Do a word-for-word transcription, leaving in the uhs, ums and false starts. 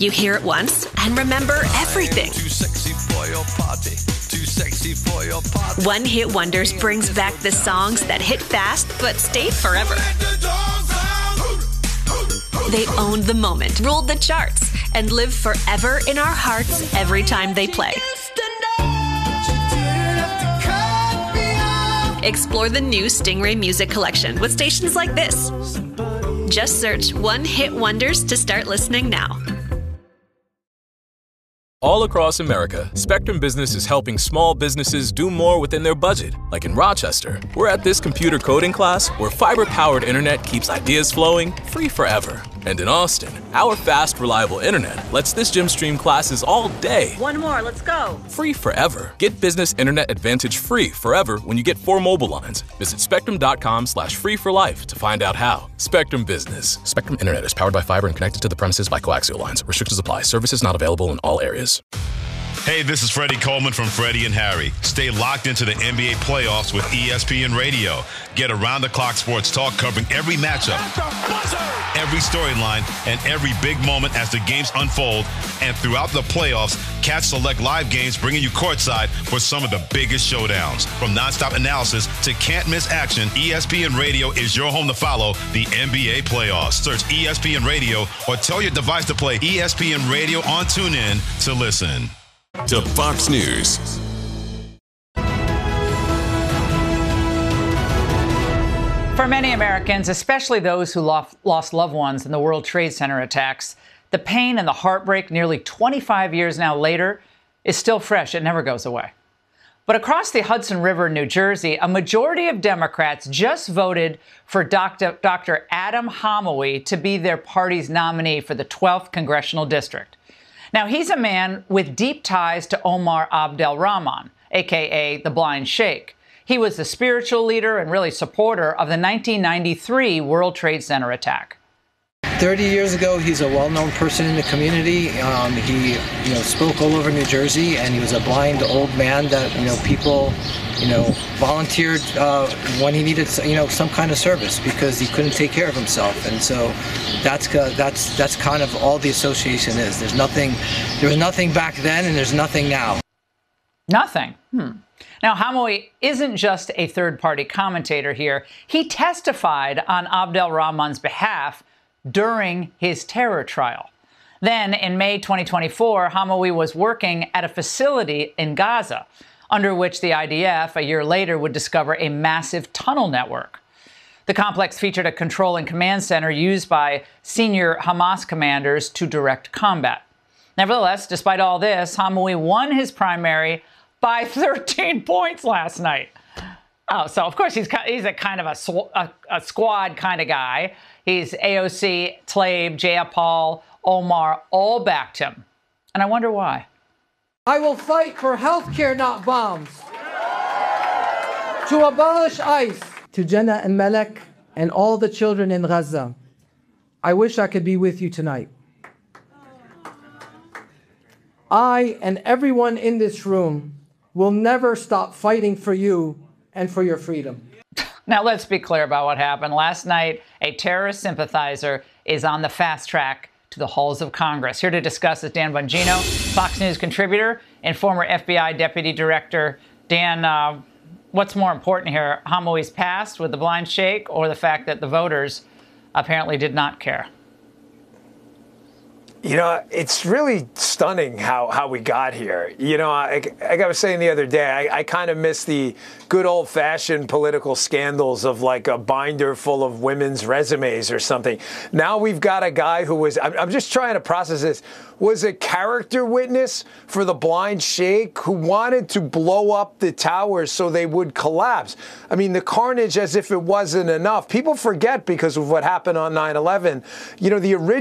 You hear it once and remember everything. Too sexy for your party. Too sexy for your party. One Hit Wonders brings back the songs that hit fast but stayed forever. They owned the moment, ruled the charts, and live forever in our hearts every time they play. Explore the new Stingray Music Collection with stations like this. Just search One Hit Wonders to start listening now. All across America, Spectrum Business is helping small businesses do more within their budget. Like in Rochester, we're at this computer coding class where fiber-powered internet keeps ideas flowing free forever. And in Austin, our fast, reliable internet lets this gym stream classes all day. One more, let's go. Free forever. Get Business Internet Advantage free forever when you get four mobile lines. Visit spectrum.com slash free for life to find out how. Spectrum Business. Spectrum Internet is powered by fiber and connected to the premises by coaxial lines. Restrictions apply. Services not available in all areas. Hey, this is Freddie Coleman from Freddie and Harry. Stay locked into the N B A playoffs with E S P N Radio. Get around-the-clock sports talk covering every matchup, every storyline, and every big moment as the games unfold. And throughout the playoffs, catch select live games bringing you courtside for some of the biggest showdowns. From nonstop analysis to can't-miss action, E S P N Radio is your home to follow the N B A playoffs. Search E S P N Radio or tell your device to play E S P N Radio on TuneIn to listen. To Fox News. For many Americans, especially those who lost, lost loved ones in the World Trade Center attacks, the pain and the heartbreak nearly twenty-five years now later is still fresh. It never goes away. But across the Hudson River in New Jersey, a majority of Democrats just voted for Doctor Doctor Adam Homowy to be their party's nominee for the twelfth Congressional District. Now, he's a man with deep ties to Omar Abdel Rahman, a k a the Blind Sheikh. He was the spiritual leader and really supporter of the nineteen ninety-three World Trade Center attack. thirty years ago, he's a well-known person in the community. Um, he, you know, spoke all over New Jersey, and he was a blind old man that, you know, people, you know, volunteered uh, when he needed, you know, some kind of service because he couldn't take care of himself. And so that's uh, that's that's kind of all the association is. There's nothing, there was nothing back then, and there's nothing now. Nothing. Hmm. Now, Homowy isn't just a third-party commentator here. He testified on Abdel Rahman's behalf during his terror trial. Then, in May twenty twenty-four, Homowy was working at a facility in Gaza, under which the I D F, a year later, would discover a massive tunnel network. The complex featured a control and command center used by senior Hamas commanders to direct combat. Nevertheless, despite all this, Homowy won his primary by thirteen points last night. Oh, so of course he's he's a kind of a, sw a, a squad kind of guy. He's A O C, Tlaib, Jayapal, Omar, all backed him. And I wonder why. I will fight for health care, not bombs. To abolish ICE. To Jenna and Malek and all the children in Gaza, I wish I could be with you tonight. I and everyone in this room will never stop fighting for you and for your freedom. Now, let's be clear about what happened. Last night, a terrorist sympathizer is on the fast track to the halls of Congress. Here to discuss is Dan Bongino, Fox News contributor and former F B I deputy director. Dan, uh, what's more important here, Homowy's past with the Blind Sheikh or the fact that the voters apparently did not care? You know, it's really stunning how, how we got here. You know, I, like I was saying the other day, I, I kind of miss the good old-fashioned political scandals of like a binder full of women's resumes or something. Now we've got a guy who was, I'm, I'm just trying to process this, was a character witness for the Blind Sheikh who wanted to blow up the towers so they would collapse. I mean, the carnage as if it wasn't enough. People forget because of what happened on nine eleven. You know, the original